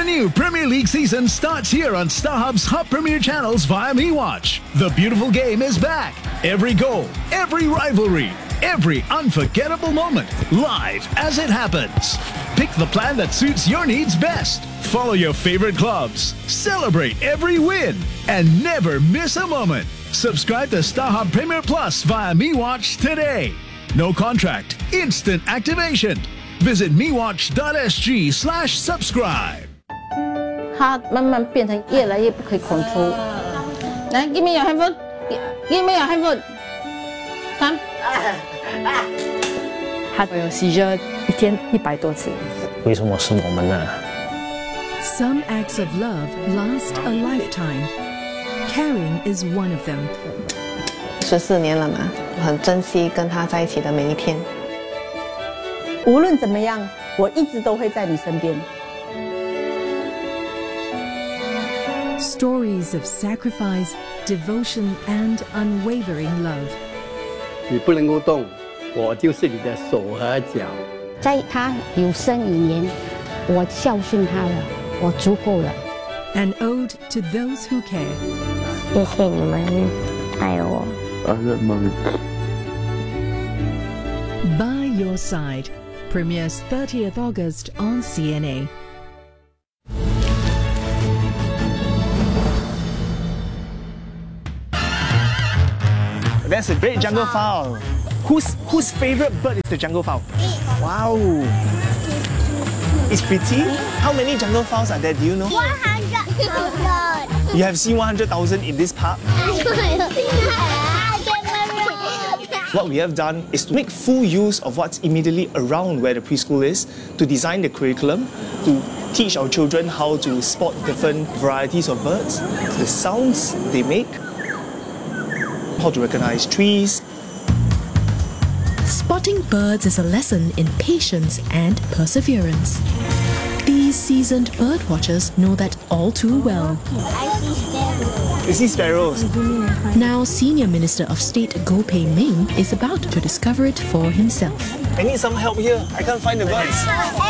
new Premier League season starts here on StarHub's Hub Premier channels via MeWatch. The beautiful game is back. Every goal, every rivalry, every unforgettable moment, live as it happens. Pick the plan that suits your needs best. Follow your favorite clubs, celebrate every win, and never miss a moment. Subscribe to StarHub Premier Plus via MeWatch today. No contract, instant activation. Visit mewatch.sg/subscribe. 他慢慢变成越来越不可以 control。来 ，give me your handphone， give me your handphone。看， 他有 seizure 一天100多次。 为什么是我们呢？ Some acts of love last a lifetime. Caring is one of them. 14年了嘛，我很珍惜跟他在一起的每一天。 无论怎么样，我一直都会在你身边。 Stories of sacrifice, devotion, and unwavering love. 你不能够动，我就是你的手和脚。 在他有生以年，我孝顺他了，我足够了。 An ode to those who care. 谢谢你们爱我。 By Your Side premieres 30th August on CNA. That's a great jungle fowl. Whose favorite bird is the jungle fowl? Wow. It's pretty. How many jungle fowls are there? Do you know? 100,000. You have seen 100,000 in this park? What we have done is to make full use of what's immediately around where the preschool is, to design the curriculum, to teach our children how to spot different varieties of birds, the sounds they make, how to recognize trees. Spotting birds is a lesson in patience and perseverance. These seasoned bird watchers know that all too well. You see sparrows. Now Senior Minister of State Goh Pei Ming is about to discover it for himself. I need some help here. I can't find the birds.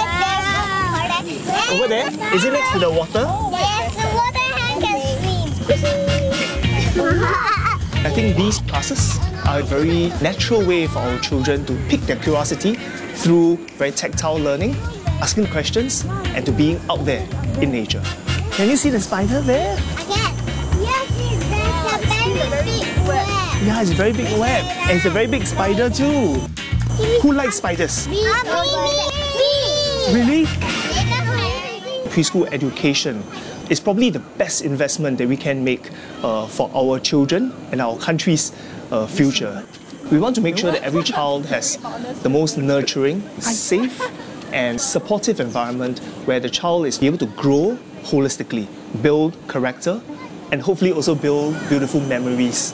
Over there? Is it next to the water? Yes, the water hen can swim. I think these classes are a very natural way for our children to pick their curiosity through very tactile learning, asking questions, and to being out there in nature. Can you see the spider there? Again. Yes, there's a very big web. Yeah, it's a very big web. And it's a very big spider too. Who likes spiders? Me. Really? Preschool education is probably the best investment that we can make for our children and our country's future. We want to make sure that every child has the most nurturing, safe, and supportive environment where the child is able to grow holistically, build character, and hopefully also build beautiful memories.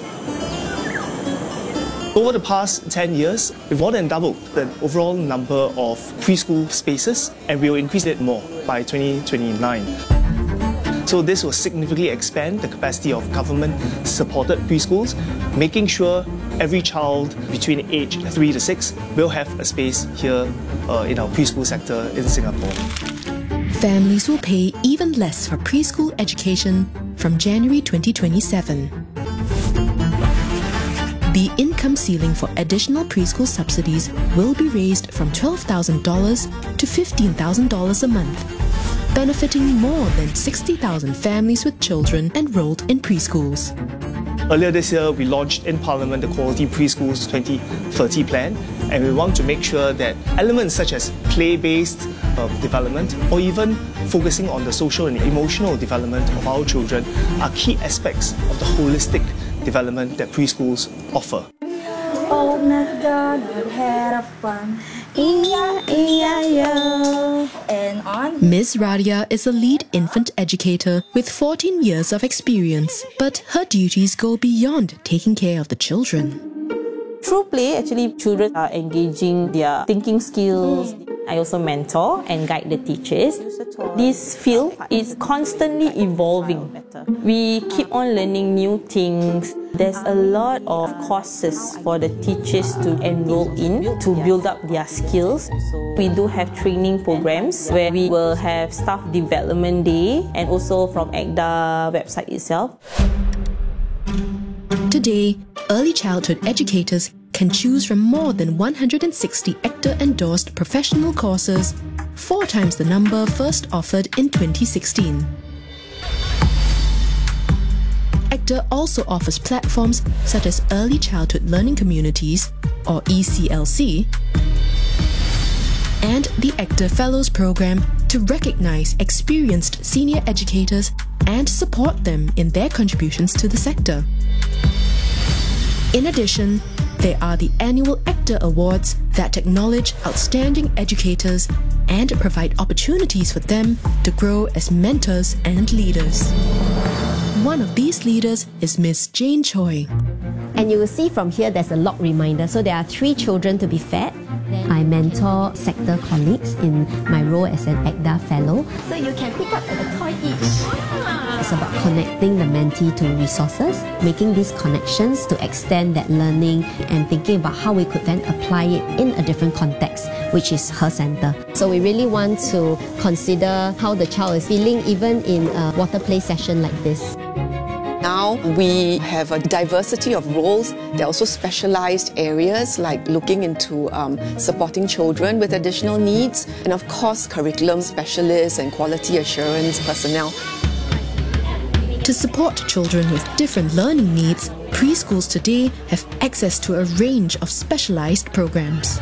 Over the past 10 years, we've more than doubled the overall number of preschool spaces, and we will increase it more by 2029. So this will significantly expand the capacity of government-supported preschools, making sure every child between age 3 to 6 will have a space here in our preschool sector in Singapore. Families will pay even less for preschool education from January 2027. The income ceiling for additional preschool subsidies will be raised from $12,000 to $15,000 a month, benefiting more than 60,000 families with children enrolled in preschools. Earlier this year, we launched in Parliament the Quality Preschools 2030 plan, and we want to make sure that elements such as play-based development or even focusing on the social and emotional development of our children are key aspects of the holistic development that preschools offer. Old MacDonald had a farm, E-I-E-I-O, and on. Ms. Radia is a lead infant educator with 14 years of experience, but her duties go beyond taking care of the children. Through play, actually, children are engaging their thinking skills. I also mentor and guide the teachers. This field is constantly evolving. We keep on learning new things. There's a lot of courses for the teachers to enroll in to build up their skills. We do have training programs where we will have staff development day and also from ECDA website itself. Today, early childhood educators can choose from more than 160 ECDA-endorsed professional courses, 4 times the number first offered in 2016. ECDA also offers platforms such as Early Childhood Learning Communities, or ECLC, and the ECDA Fellows Program to recognize experienced senior educators and support them in their contributions to the sector. In addition, there are the annual ECDA Awards that acknowledge outstanding educators and provide opportunities for them to grow as mentors and leaders. One of these leaders is Miss Jane Choi. And you will see from here there's a log reminder. So there are 3 children to be fed. I mentor sector colleagues in my role as an ECDA fellow. So you can pick up a toy each. It's about connecting the mentee to resources, making these connections to extend that learning and thinking about how we could then apply it in a different context, which is her center. So we really want to consider how the child is feeling even in a water play session like this. Now we have a diversity of roles. There are also specialized areas like looking into supporting children with additional needs, and of course curriculum specialists and quality assurance personnel. To support children with different learning needs, preschools today have access to a range of specialized programs.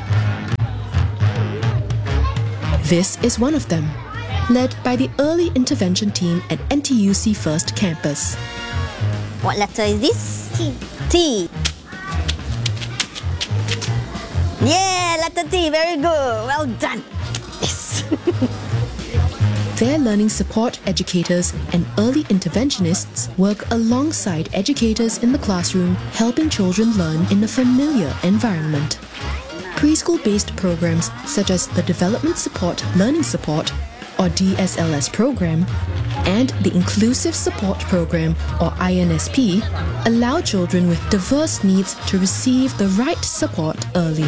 This is one of them, led by the Early Intervention team at NTUC First Campus. What letter is this? T. T. Yeah, letter T. Very good. Well done. Yes. Their learning support educators and early interventionists work alongside educators in the classroom, helping children learn in a familiar environment. Preschool-based programs such as the Development Support Learning Support, or DSLS program, and the Inclusive Support Program, or INSP, allow children with diverse needs to receive the right support early.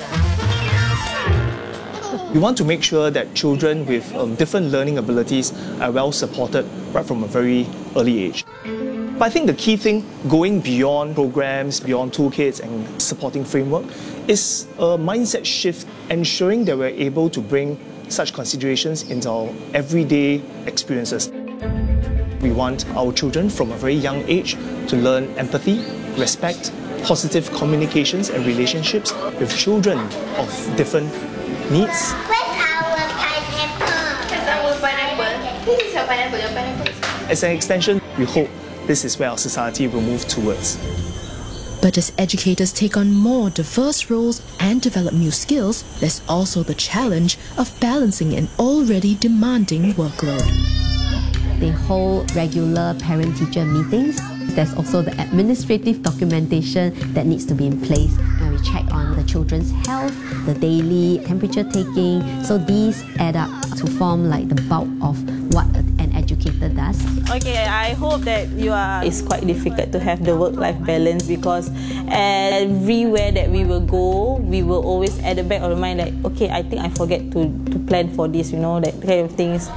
We want to make sure that children with different learning abilities are well supported right from a very early age. But I think the key thing, going beyond programs, beyond toolkits and supporting framework, is a mindset shift, ensuring that we're able to bring such considerations into our everyday experiences. We want our children from a very young age to learn empathy, respect, positive communications and relationships with children of different needs. Where's our pineapple? That's our pineapple. This is your pineapple, your pineapple. As an extension, we hope this is where our society will move towards. But as educators take on more diverse roles and develop new skills, there's also the challenge of balancing an already demanding workload. They hold regular parent-teacher meetings. There's also the administrative documentation that needs to be in place. And we check on the children's health, the daily temperature taking. So these add up to form like the bulk of what an educator does. Okay, I hope that it's quite difficult to have the work-life balance, because everywhere that we will go, we will always at the back of the mind like, okay, I think I forget to plan for this, that kind of things.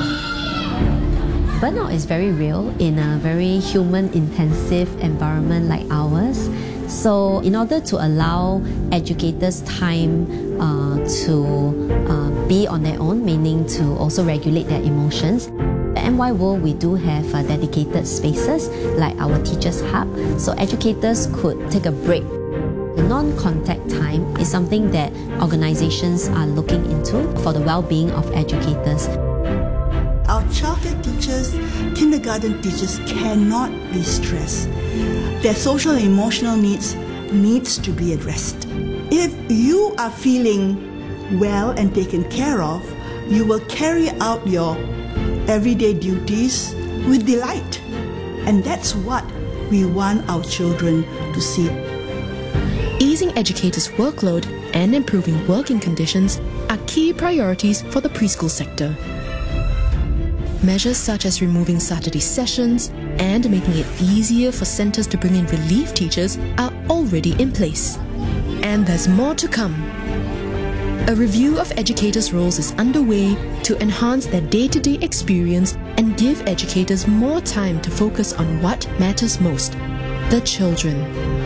Burnout is very real in a very human-intensive environment like ours. So in order to allow educators time to be on their own, meaning to also regulate their emotions, at NY World we do have dedicated spaces like our Teachers Hub, so educators could take a break. Non-contact time is something that organizations are looking into for the well-being of educators. Our childcare teachers, kindergarten teachers cannot be stressed. Their social and emotional needs to be addressed. If you are feeling well and taken care of, you will carry out your everyday duties with delight. And that's what we want our children to see. Easing educators' workload and improving working conditions are key priorities for the preschool sector. Measures such as removing Saturday sessions and making it easier for centres to bring in relief teachers are already in place. And there's more to come. A review of educators' roles is underway to enhance their day-to-day experience and give educators more time to focus on what matters most: the children.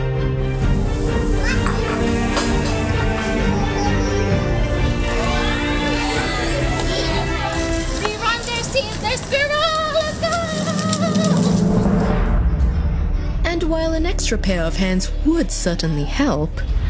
And while an extra pair of hands would certainly help,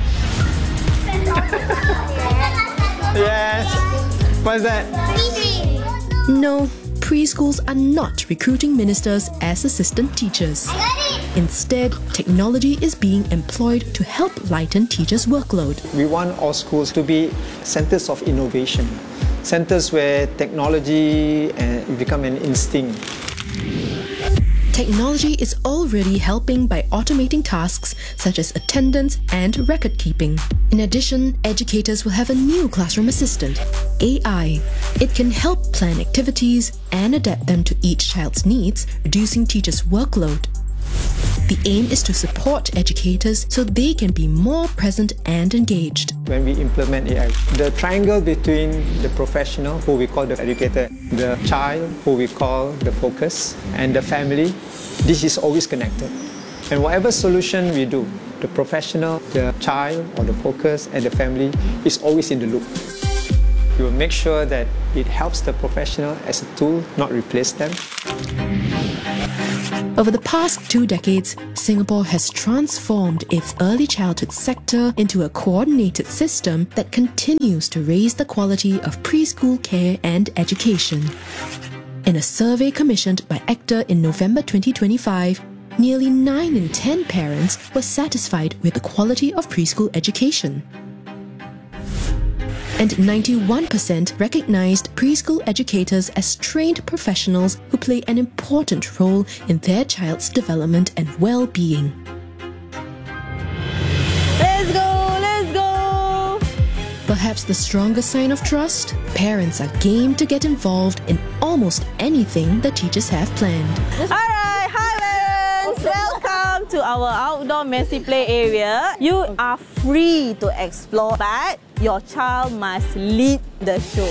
yes. What's that? no, preschools are not recruiting ministers as assistant teachers. Instead, technology is being employed to help lighten teachers' workload. We want all schools to be centers of innovation, centers where technology become an instinct. Technology is already helping by automating tasks such as attendance and record keeping. In addition, educators will have a new classroom assistant, AI. It can help plan activities and adapt them to each child's needs, reducing teachers' workload. The aim is to support educators so they can be more present and engaged. When we implement AI, the triangle between the professional, who we call the educator, the child, who we call the focus, and the family, this is always connected. And whatever solution we do, the professional, the child, or the focus, and the family is always in the loop. We will make sure that it helps the professional as a tool, not replace them. Over the past 2 decades, Singapore has transformed its early childhood sector into a coordinated system that continues to raise the quality of preschool care and education. In a survey commissioned by ACTA in November 2025, nearly 9 in 10 parents were satisfied with the quality of preschool education. And 91% recognized preschool educators as trained professionals who play an important role in their child's development and well-being. Let's go! Let's go! Perhaps the strongest sign of trust? Parents are game to get involved in almost anything the teachers have planned. Alright, hi parents! Welcome to our outdoor messy play area. You are free to explore, but your child must lead the show.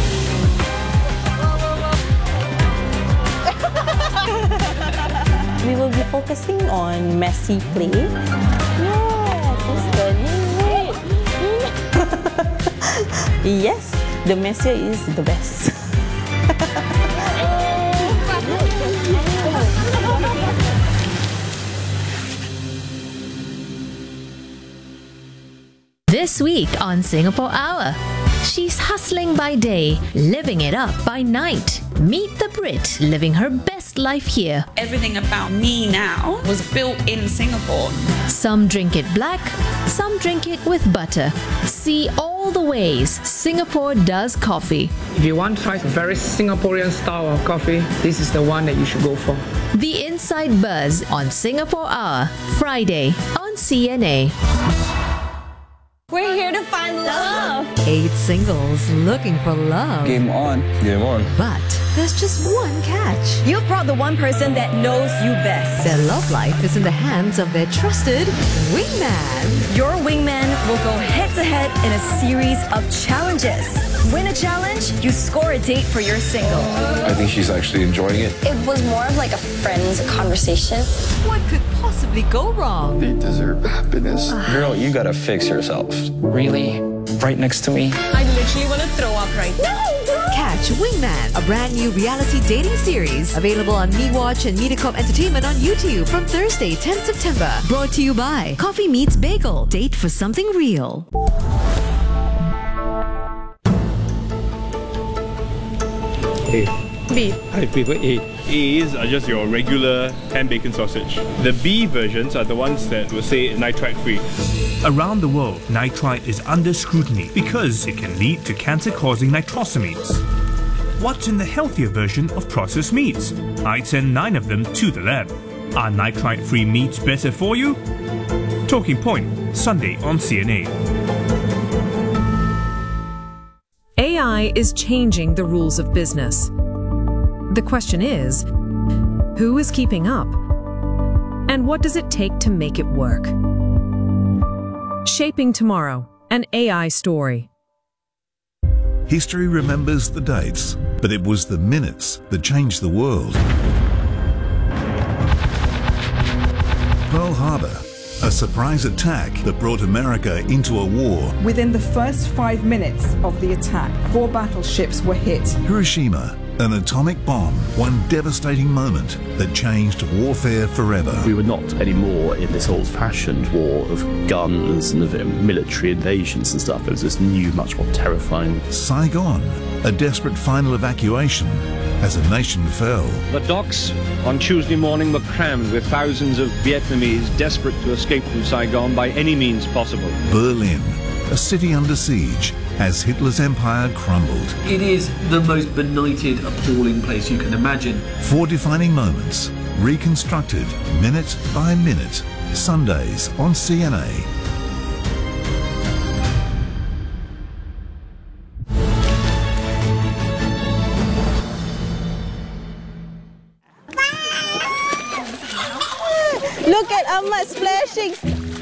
We will be focusing on messy play. Yeah, who's turning? Yes, the messier is the best. This week on Singapore Hour, she's hustling by day, living it up by night. Meet the Brit living her best life here. Everything about me now was built in Singapore. Some drink it black, some drink it with butter. See all the ways Singapore does coffee. If you want to try a very Singaporean style of coffee, this is the one that you should go for. The Inside Buzz on Singapore Hour, Friday on CNA. We're here to find love. 8 singles looking for love. Game on. Game on. But there's just one catch. You've brought the one person that knows you best. Their love life is in the hands of their trusted wingman. Your wingman will go head-to-head in a series of challenges. Win a challenge, you score a date for your single. I think she's actually enjoying it. It was more of like a friend's conversation. What could possibly go wrong? They deserve happiness. Girl, you gotta fix yourself. Really? Right next to me? I literally want to throw up right now. Catch Wingman, a brand new reality dating series. Available on MeWatch and Mediacorp Entertainment on YouTube from Thursday, 10th September. Brought to you by Coffee Meets Bagel. Date for something real. A. B. I prefer A. A's are just your regular ham bacon sausage. The B versions are the ones that will say nitrite free. Around the world, nitrite is under scrutiny because it can lead to cancer-causing nitrosamines. What's in the healthier version of processed meats? I'd send 9 of them to the lab. Are nitrite-free meats better for you? Talking Point, Sunday on CNA. AI is changing the rules of business. The question is, who is keeping up? And what does it take to make it work? Shaping Tomorrow, an AI story. History remembers the dates, but it was the minutes that changed the world. Pearl Harbor, a surprise attack that brought America into a war. Within the first 5 minutes of the attack, 4 battleships were hit. Hiroshima, an atomic bomb, one devastating moment that changed warfare forever. We were not anymore in this old-fashioned war of guns and of military invasions and stuff. It was this new, much more terrifying. Saigon, a desperate final evacuation as a nation fell. The docks on Tuesday morning were crammed with thousands of Vietnamese desperate to escape from Saigon by any means possible. Berlin, a city under siege as Hitler's empire crumbled. It is the most benighted, appalling place you can imagine. 4 defining moments, reconstructed minute by minute, Sundays on CNA. Look at Ahmad splashing.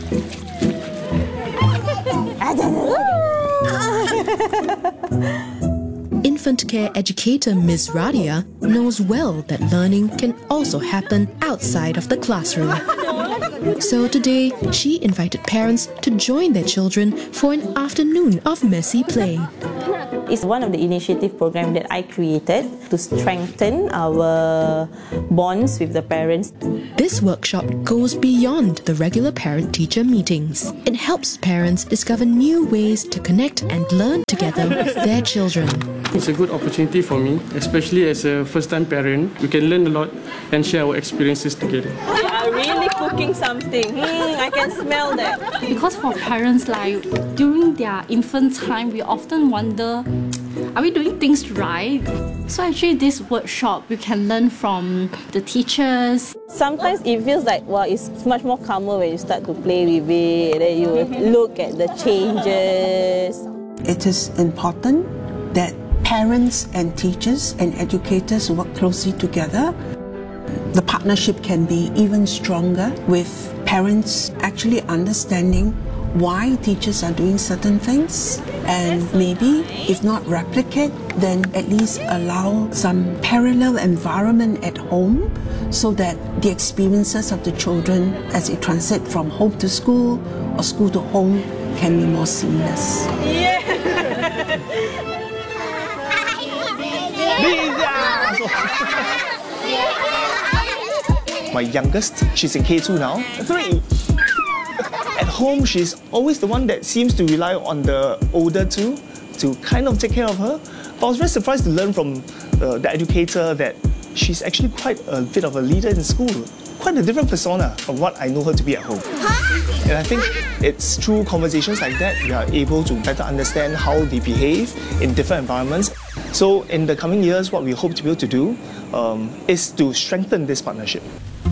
Infant care educator Ms. Radia knows well that learning can also happen outside of the classroom. So today, she invited parents to join their children for an afternoon of messy play. It's one of the initiative programs that I created to strengthen our bonds with the parents. This workshop goes beyond the regular parent-teacher meetings. It helps parents discover new ways to connect and learn together with their children. It's a good opportunity for me, especially as a first-time parent. We can learn a lot and share our experiences together. You are really cooking something. I can smell that. Because for parents, like during their infant time, we often wonder, are we doing things right? So actually this workshop, we can learn from the teachers. Sometimes it feels like, well, it's much more calmer when you start to play with it, and then you look at the changes. It is important that parents and teachers and educators work closely together. The partnership can be even stronger with parents actually understanding why teachers are doing certain things, and maybe if not replicate, then at least allow some parallel environment at home so that the experiences of the children as they transit from home to school or school to home can be more seamless. My youngest, she's in K2 now. 3. At home, she's always the one that seems to rely on the older two to kind of take care of her. But I was very surprised to learn from the educator that she's actually quite a bit of a leader in school. Quite a different persona from what I know her to be at home. And I think it's through conversations like that we are able to better understand how they behave in different environments. So in the coming years, what we hope to be able to do is to strengthen this partnership.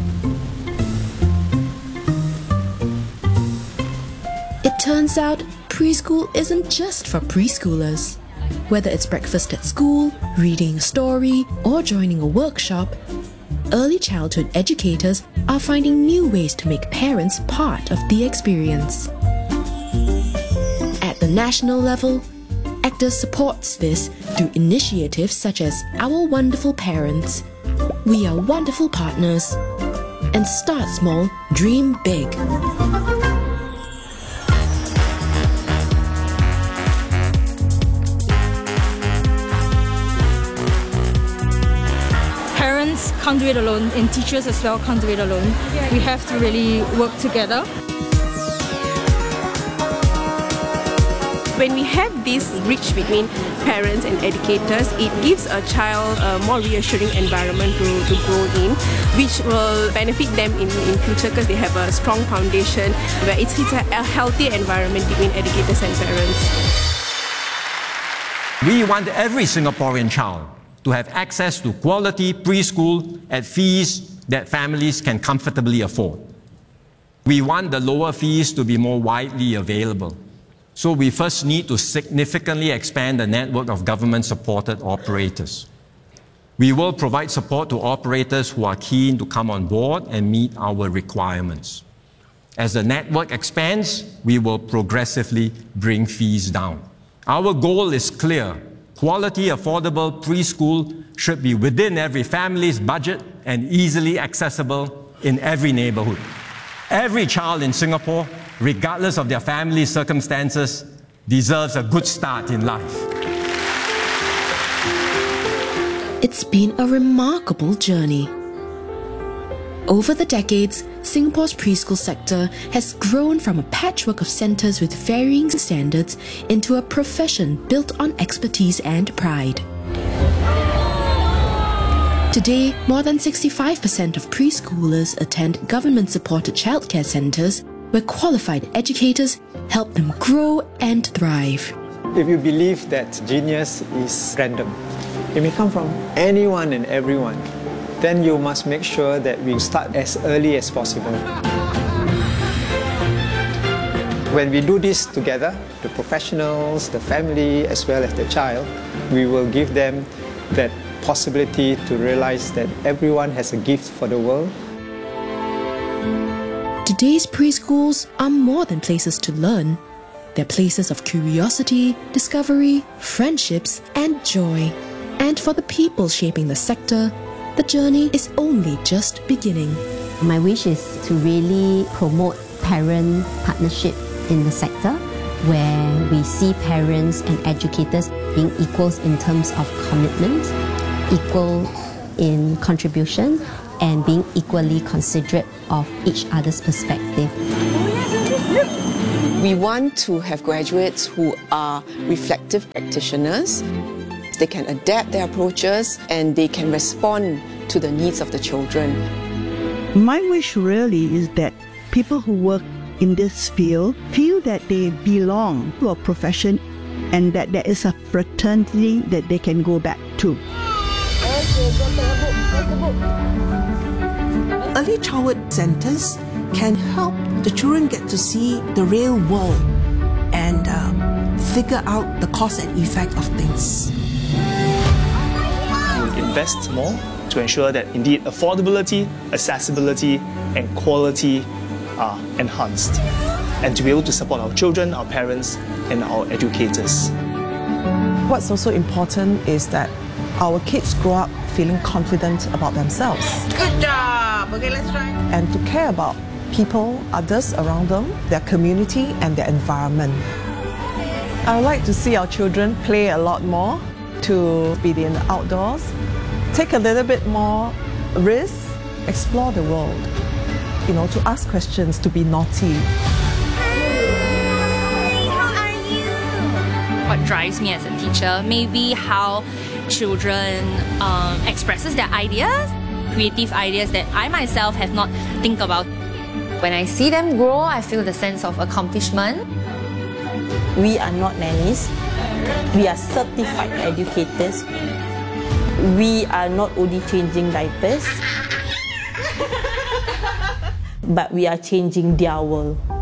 It turns out preschool isn't just for preschoolers. Whether it's breakfast at school, reading a story, or joining a workshop, early childhood educators are finding new ways to make parents part of the experience. At the national level, ACDA supports this through initiatives such as Our Wonderful Parents, We Are Wonderful Partners, and Start Small, Dream Big. Parents can't do it alone, and teachers as well can't do it alone. We have to really work together. When we have this bridge between parents and educators, it gives a child a more reassuring environment to grow in, which will benefit them in future because they have a strong foundation where it's a healthy environment between educators and parents. We want every Singaporean child to have access to quality preschool at fees that families can comfortably afford. We want the lower fees to be more widely available, So we first need to significantly expand the network of government-supported operators. We will provide support to operators who are keen to come on board and meet our requirements. As the network expands, we will progressively bring fees down. Our goal is clear. Quality, affordable preschool should be within every family's budget and easily accessible in every neighborhood. Every child in Singapore, regardless of their family's circumstances, deserves a good start in life. It's been a remarkable journey. Over the decades, Singapore's preschool sector has grown from a patchwork of centres with varying standards into a profession built on expertise and pride. Today, more than 65% of preschoolers attend government-supported childcare centres where qualified educators help them grow and thrive. If you believe that genius is random, it may come from anyone and everyone, then you must make sure that we start as early as possible. When we do this together, the professionals, the family, as well as the child, we will give them that possibility to realize that everyone has a gift for the world. Today's preschools are more than places to learn. They're places of curiosity, discovery, friendships, and joy. And for the people shaping the sector, the journey is only just beginning. My wish is to really promote parent partnership in the sector, where we see parents and educators being equals in terms of commitment, equal in contribution, and being equally considerate of each other's perspective. We want to have graduates who are reflective practitioners. They can adapt their approaches and they can respond to the needs of the children. My wish really is that people who work in this field feel that they belong to a profession and that there is a fraternity that they can go back to. Early childhood centres can help the children get to see the real world and figure out the cause and effect of things. Invest more to ensure that indeed affordability, accessibility and quality are enhanced, and to be able to support our children, our parents and our educators. What's also important is that our kids grow up feeling confident about themselves. Good job! Okay, let's try. And to care about people, others around them, their community and their environment. I would like to see our children play a lot more, to be in the outdoors, take a little bit more risk, explore the world, to ask questions, to be naughty. What drives me as a teacher, maybe how children expresses their ideas, creative ideas that I myself have not think about. When I see them grow, I feel the sense of accomplishment. We are not nannies. We are certified educators. We are not only changing diapers, but we are changing their world.